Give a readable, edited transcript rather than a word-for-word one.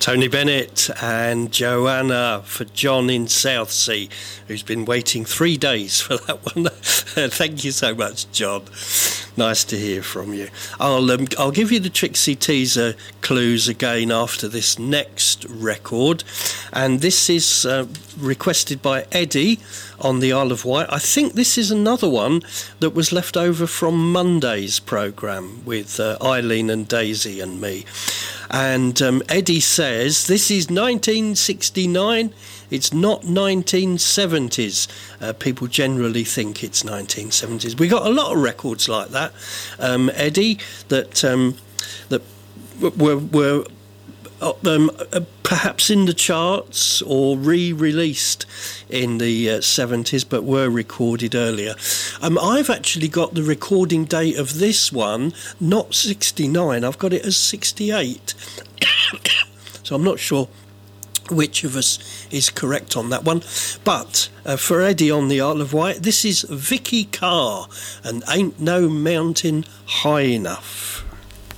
Tony Bennett and Joanna for John in Southsea, who's been waiting 3 days for that one. Thank you so much, John. Nice to hear from you. I'll give you the Trixie teaser clues again after this next record, and this is requested by Eddie on the Isle of Wight. I think this is another one that was left over from Monday's programme with Eileen and Daisy and me. And Eddie says this is 1969. It's not 1970s. People generally think it's 1970s. We got a lot of records like that, Eddie, that were perhaps in the charts or re-released in the 70s, but were recorded earlier. I've actually got the recording date of this one, not 69. I've got it as 68. So I'm not sure which of us is correct on that one. But for Eddie on the Isle of Wight, this is Vicky Carr and Ain't No Mountain High Enough.